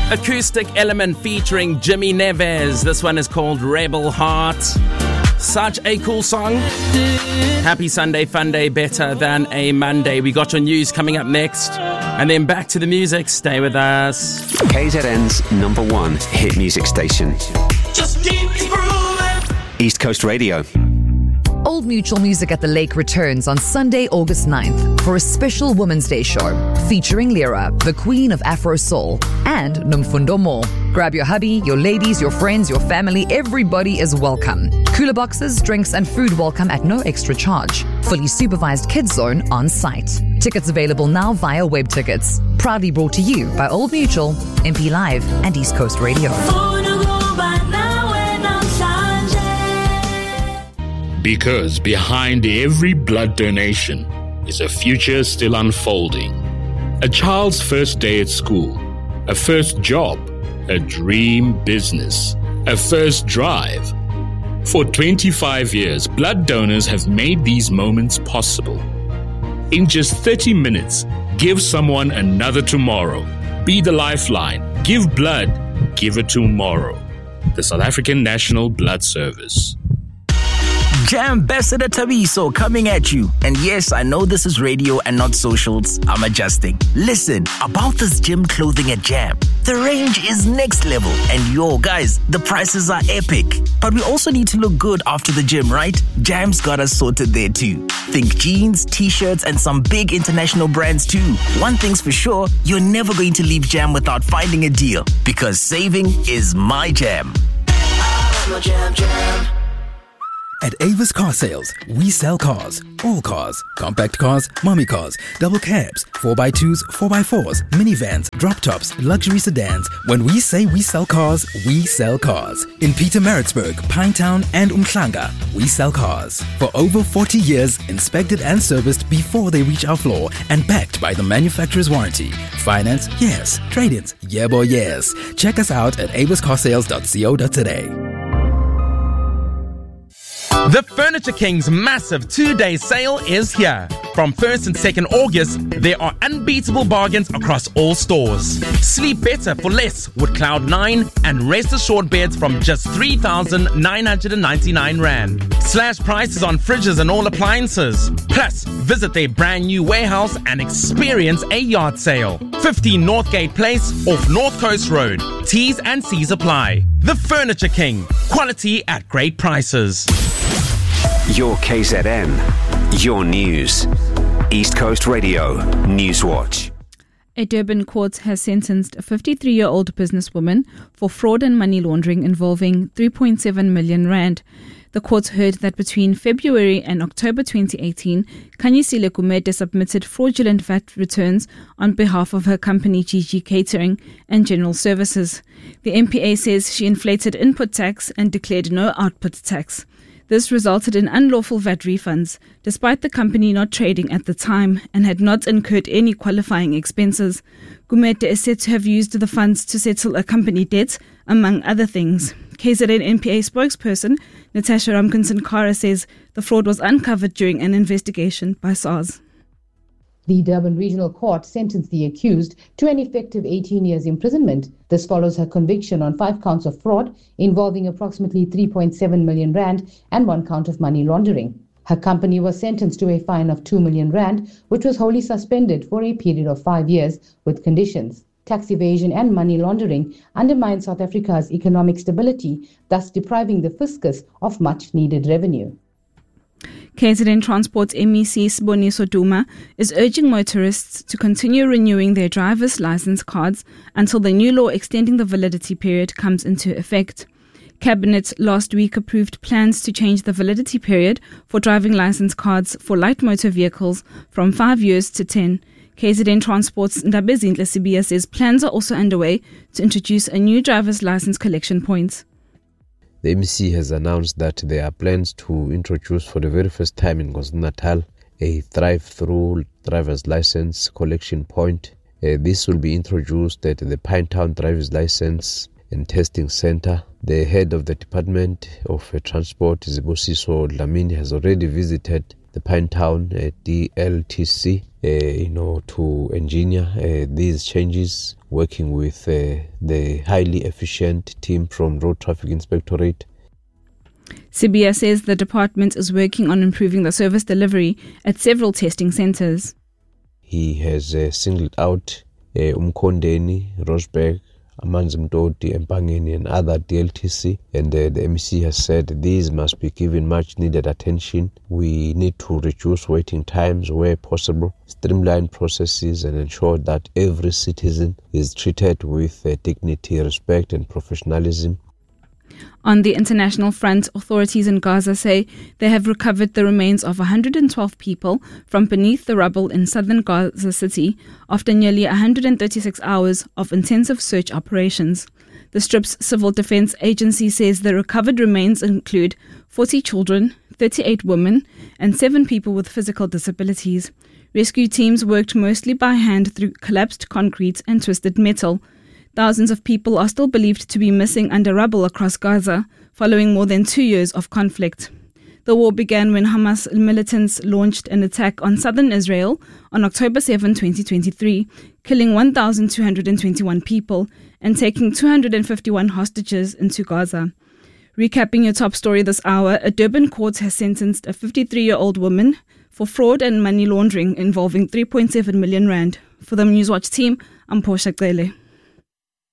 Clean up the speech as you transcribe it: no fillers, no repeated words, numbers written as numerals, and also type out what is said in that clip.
Acoustic Element featuring Jimmy Neves. This one is called Rebel Heart. Such a cool song. Happy Sunday, fun day, better than a Monday. We got your news coming up next. And then back to the music. Stay with us. KZN's #1 hit music station. Just keep grooving. East Coast Radio. Old Mutual Music at the Lake returns on Sunday, August 9th for a special Women's Day show featuring Lyra, the queen of Afro Soul, and Nomfundo Mo. Grab your hubby, your ladies, your friends, your family. Everybody is welcome. Cooler boxes, drinks, and food welcome at no extra charge. Fully supervised kids zone on site. Tickets available now via web tickets. Proudly brought to you by Old Mutual, MP Live, and East Coast Radio. Because behind every blood donation is a future still unfolding. A child's first day at school, a first job, a dream business, a first drive. For 25 years, blood donors have made these moments possible. In just 30 minutes, give someone another tomorrow. Be the lifeline. Give blood. Give it tomorrow. The South African National Blood Service. Jam Ambassador Tabiso coming at you. And yes, I know this is radio and not socials. I'm adjusting. Listen, about this gym clothing at Jam. The range is next level. And yo, guys, the prices are epic. But we also need to look good after the gym, right? Jam's got us sorted there too. Think jeans, t-shirts, and some big international brands too. One thing's for sure, you're never going to leave Jam without finding a deal. Because saving is my jam. Jam. At Avis Car Sales, we sell cars. All cars. Compact cars, mommy cars, double cabs, 4x2s, 4x4s, minivans, drop tops, luxury sedans. When we say we sell cars, we sell cars. In Pietermaritzburg, Pinetown, and Umhlanga, we sell cars. For over 40 years, inspected and serviced before they reach our floor, and backed by the manufacturer's warranty. Finance? Yes. Trade-ins? Yeah boy, yes. Check us out at aviscarsales.co.za. The Furniture King's massive 2-day sale is here. From 1st and 2nd August, there are unbeatable bargains across all stores. Sleep better for less with Cloud9 and Rest Assured beds from just 3,999 Rand. Slash prices on fridges and all appliances. Plus, visit their brand new warehouse and experience a yard sale. 15 Northgate Place off North Coast Road. T's and C's apply. The Furniture King. Quality at great prices. Your KZN, your news. East Coast Radio, Newswatch. A Durban court has sentenced a 53-year-old businesswoman for fraud and money laundering involving 3.7 million rand. The court heard that between February and October 2018, Khanyisile Gumede submitted fraudulent VAT returns on behalf of her company GG Catering and General Services. The MPA says she inflated input tax and declared no output tax. This resulted in unlawful VAT refunds, despite the company not trading at the time and had not incurred any qualifying expenses. Gumede is said to have used the funds to settle a company debt, among other things. KZN NPA spokesperson Natasha Ramkinson-Kara says the fraud was uncovered during an investigation by SARS. The Durban Regional Court sentenced the accused to an effective 18 years imprisonment. This follows her conviction on 5 counts of fraud involving approximately 3.7 million rand and 1 count of money laundering. Her company was sentenced to a fine of 2 million rand, which was wholly suspended for a period of 5 years with conditions. Tax evasion and money laundering undermine South Africa's economic stability, thus depriving the fiscus of much-needed revenue. KZN Transport's MEC Siboniso Duma is urging motorists to continue renewing their driver's license cards until the new law extending the validity period comes into effect. Cabinet last week approved plans to change the validity period for driving license cards for light motor vehicles from 5 years to 10. KZN Transport's Ndabezinhle Sibiya says plans are also underway to introduce a new driver's license collection point. The MEC has announced that there are plans to introduce for the very first time in KwaZulu-Natal a drive-through driver's license collection point. This will be introduced at the Pinetown Driver's License and Testing Center. The head of the Department of Transport, Zibusiso Dlamini, has already visited the Pinetown DLTC to engineer these changes working with the highly efficient team from Road Traffic Inspectorate. Sibiya says the department is working on improving the service delivery at several testing centres. He has singled out Umkondeni, Rosberg, Amanzimtoti, Mpangeni and other DLTC, and the MEC has said these must be given much needed attention. We need to reduce waiting times where possible, streamline processes and ensure that every citizen is treated with dignity, respect and professionalism. On the international front, authorities in Gaza say they have recovered the remains of 112 people from beneath the rubble in southern Gaza City after nearly 136 hours of intensive search operations. The Strip's Civil Defense Agency says the recovered remains include 40 children, 38 women, and 7 people with physical disabilities. Rescue teams worked mostly by hand through collapsed concrete and twisted metal. Thousands of people are still believed to be missing under rubble across Gaza, following more than 2 years of conflict. The war began when Hamas militants launched an attack on southern Israel on October 7, 2023, killing 1,221 people and taking 251 hostages into Gaza. Recapping your top story this hour, a Durban court has sentenced a 53-year-old woman for fraud and money laundering involving 3.7 million rand. For the Newswatch team, I'm Portia Gele.